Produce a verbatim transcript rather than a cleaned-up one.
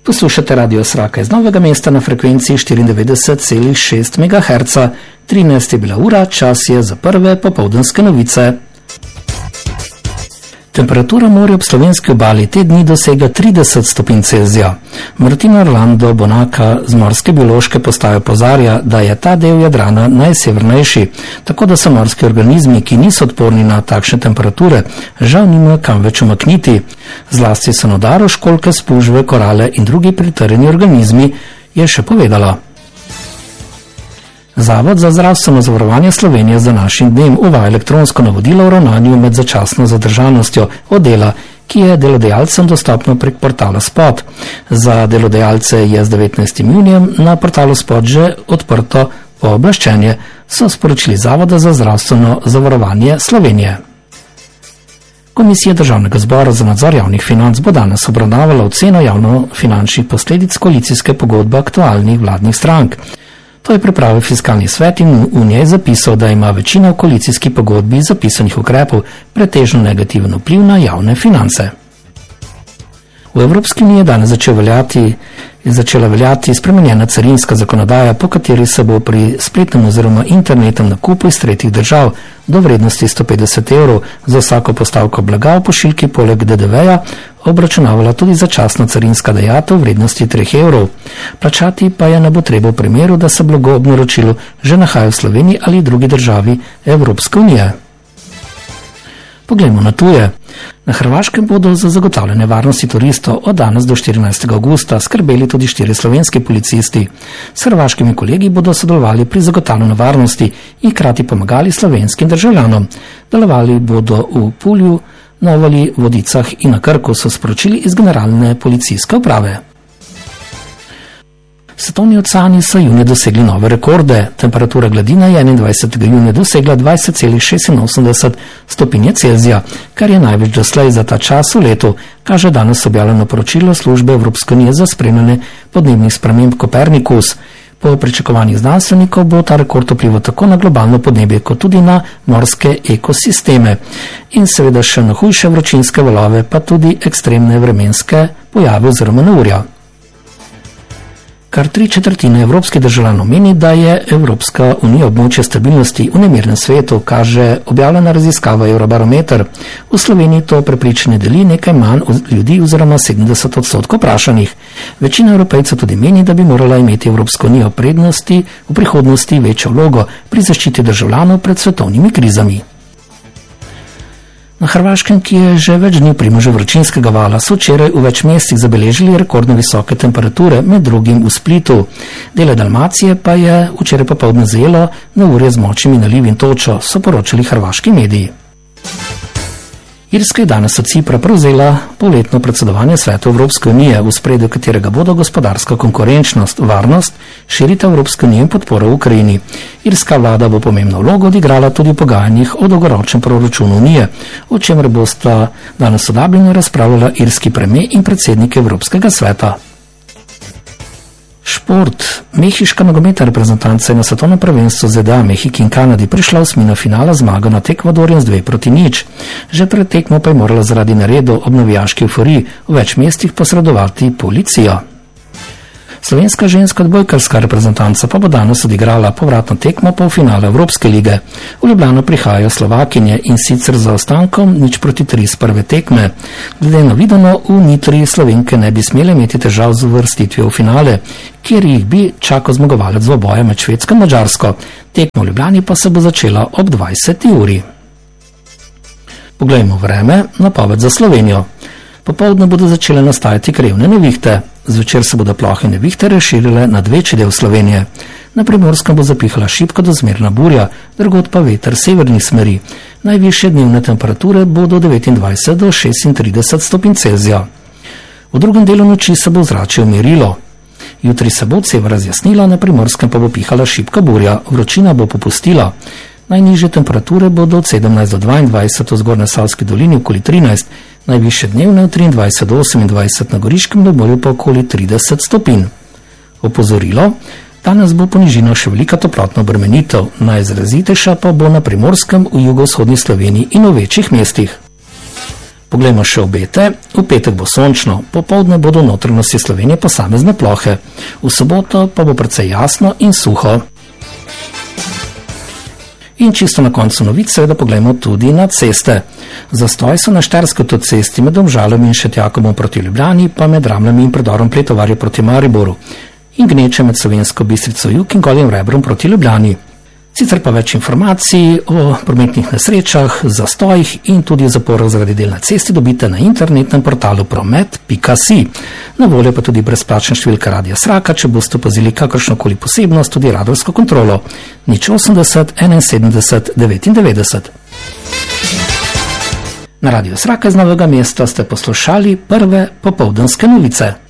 Poslušate Radio Sraka iz Novega mesta na frekvenci štiriindevetdeset celih šest megaherca. trinajst je bila ura, čas je za prve popoldanske novice. Temperatura morja ob slovenski obali te dni dosega trideset stopinj Celzija. Martin Orlando Bonaka z morske biološke postaje opozarja, da je ta del Jadrana najsevernejši, tako da so morski organizmi, ki niso odporni na takšne temperature, žal nimajo kam več umakniti. Zlasti so na udaru školjke, spužve, korale in drugi pritrjeni organizmi, je še povedala. Zavod za zdravstveno zavarovanje Slovenije za našim dnem uvaja elektronsko navodilo o ravnanju med začasno zadržanostjo od dela, ki je delodajalcem dostopno prek portala Spot. Za delodajalce je z devetnajstim junijem na portalu Spot že odprto pooblaščenje, so sporočili Zavoda za zdravstveno zavarovanje Slovenije. Komisija Državnega zbora za nadzor javnih financ bo danes obravnavala oceno javno-finančnih posledic koalicijske pogodbe aktualnih vladnih strank. To je pripravil Fiskalni svet in v njej zapisal, da ima večina v koalicijski pogodbi zapisanih ukrepov pretežno negativen vpliv na javne finance. V Evropski uniji je danes začel veljati, je začela veljati spremenjena carinska zakonodaja, po kateri se bo pri spletnem oziroma internetnem nakupu iz tretjih držav do vrednosti sto petdeset evrov za vsako postavko blaga v pošiljki poleg D D V-ja obračunavala tudi začasna carinska dajatev v vrednosti treh evrov. Plačati pa je ne bo treba v primeru, da se blago ob naročilu že nahaja v Sloveniji ali drugi državi Evropske unije. Poglejmo na tuje. Na Hrvaškem bodo za zagotavljanje varnosti turistov od danes do štirinajstega avgusta skrbeli tudi štiri slovenski policisti. S hrvaškimi kolegi bodo sodelovali pri zagotavljanju varnosti in hkrati pomagali slovenskim državljanom. Delovali bodo v Pulju, Novali, Vodicah in na Krku, so sporočili iz Generalne policijske uprave. Svetovni oceani so junija dosegli nove rekorde. Temperatura gladine je enaindvajsetega junija dosegla dvajset celih šestinosemdeset stopinje Celzija, kar je največ doslej za ta čas v letu, kaže danes objavljeno poročilo službe Evropske unije za spremljanje podnebnih sprememb Kopernikus. Po pričakovanjih znanstvenikov bo ta rekord vplival tako na globalno podnebje kot tudi na morske ekosisteme in seveda še na hujše vročinske valove, pa tudi ekstremne vremenske pojave oziroma neurja. Kar tri četrtine evropskih državljanov meni, da je Evropska unija območje stabilnosti v nemirnem svetu, kaže objavljena raziskava Eurobarometer. V Sloveniji to prepričanje deli nekaj manj ljudi oziroma sedemdeset odstotkov vprašanih. Večina Evropejcev tudi meni, da bi morala imeti Evropska unija v prednosti v prihodnosti večjo vlogo pri zaščiti državljanov pred svetovnimi krizami. Na Hrvaškem, ki je že več dni v primežu vročinskega vala, so včeraj v več mestih zabeležili rekordno visoke temperature, med drugim v Splitu. Dele Dalmacije pa je včeraj popoldne zajelo neurje z močnimi nalivi in točo, so poročali hrvaški mediji. Irska je danes od Cipra prevzela polletno predsedovanje Svetu Evropske unije, v ospredju katerega bodo gospodarska konkurenčnost, varnost, širitev Evropske unije in podpora v Ukrajini. Irska vlada bo pomembno vlogo odigrala tudi v pogajanjih o dolgoročnem proračunu unije, o čemer bosta danes v Dublinu razpravljala irski premijer in predsednik Evropskega sveta. Šport. Mehiška nogometna reprezentanca je na svetovnem prvenstvu Z D A, Mehiki in Kanadi prišla v osmino finala zmago nad Ekvadorjem z dve proti nič. Že pred tekmo pa je morala zaradi naredov ob navijaški euforiji v več mestih posredovati policija. Slovenska ženska odbojkarska reprezentanca pa bo danes odigrala povratno tekmo polfinala Evropske lige. V Ljubljano prihajajo Slovakinje in sicer za ostankom nič proti tri z prve tekme. Glede na videno v Nitriji Slovenke ne bi smele imeti težav z uvrstitvijo v finale, kjer jih bi čakal zmagovalec dvoboja med Švedsko in Madžarsko. Tekmo v Ljubljani pa se bo začela ob dvajseti uri. Poglejmo vreme, napoved za Slovenijo. Popoldne bodo začele nastajati krajevne nevihte. Zvečer se bodo plohe nevihte razširile na večji del Slovenije. Na Primorskem bo zapihala šibko do zmerna burja, drugod pa veter severnih smeri. Najvišje dnevne temperature bodo devetindvajset do šestintrideset stopinj Celzija. V drugem delu noči se bo zrače umirilo. Jutri se bo od severa razjasnila, na Primorskem pa bo pihala šibka burja, vročina bo popustila. Najnižje temperature bodo od sedemnajst do dvaindvajset v Zgornjesavski dolini okoli trinajst, najvišje dnevne od triindvajset do osemindvajset na Goriškem območju pa okoli trideset stopinj. Opozorilo, danes bo po nižinah še velika toplotna obremenitev, najizrazitejša pa bo na Primorskem, v jugovzhodni Sloveniji in v večjih mestih. Poglejmo še obete. V petek bo sončno, popoldne bodo v notranjosti Slovenije posamezne plohe. V soboto pa bo precej jasno in suho. In čisto na koncu novice, da poglejmo tudi na ceste. Zastoj so na štajerski avtocesti med Domžalom in Šentjakom proti Ljubljani, pa med Ramljami in predorom Pletovarje proti Mariboru in gneče med Slovensko Bistrico jug in Golim Rebrom proti Ljubljani. Sicer pa več informacij o prometnih nesrečah, zastojih in tudi zaporah zaradi del na cesti dobite na internetnem portalu promet pika si. Na voljo pa tudi brezplačna številka Radia Sraka, če boste opazili kakršnokoli posebnost, tudi radarsko kontrolo. nič osemdeset enainsedemdeset devetindevetdeset. Na Radiu Sraka iz Novega mesta ste poslušali prve popoldanske novice.